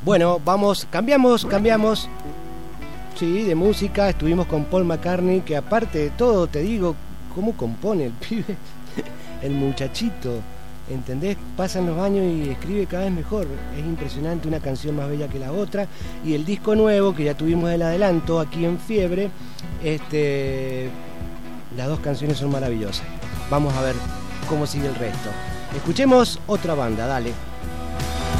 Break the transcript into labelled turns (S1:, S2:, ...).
S1: Bueno, cambiamos. Sí, de música. Estuvimos con Paul McCartney, que aparte de todo, te digo, cómo compone el pibe, el muchachito. ¿Entendés? Pasan los años y escribe cada vez mejor. Es impresionante, una canción más bella que la otra. Y el disco nuevo, que ya tuvimos el adelanto aquí en Fiebre, las dos canciones son maravillosas. Vamos a ver cómo sigue el resto. Escuchemos otra banda, dale.